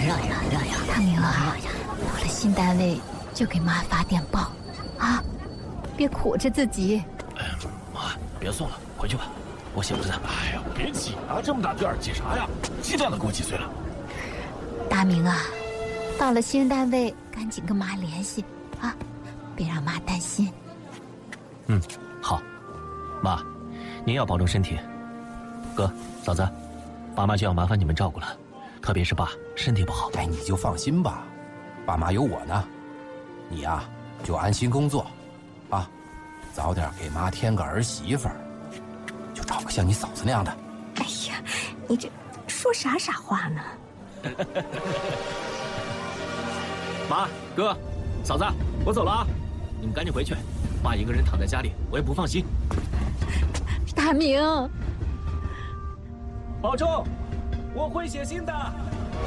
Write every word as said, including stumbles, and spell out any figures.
让一让，让一让。 大明啊，到了新单位就给妈发电报，啊，别苦着自己。 哎，妈，别送了，回去吧，我醒着呢。哎呀，别挤啊，这么大劲儿挤啥呀？鸡蛋都给我挤碎了。 大明啊，到了新单位赶紧跟妈联系啊，别让妈担心。 嗯，好。妈，您要保重身体。哥，嫂子，爸妈就要麻烦你们照顾了，特别是爸身体不好。 哎，你就放心吧，爸妈有我呢。你呀、啊，就安心工作，啊，早点给妈添个儿媳妇儿，就找个像你嫂子那样的。 哎呀，你这说啥傻话呢？ 妈，哥，嫂子，我走了啊，你们赶紧回去。妈一个人躺在家里，我也不放心。 大明， 保重，我会写信的。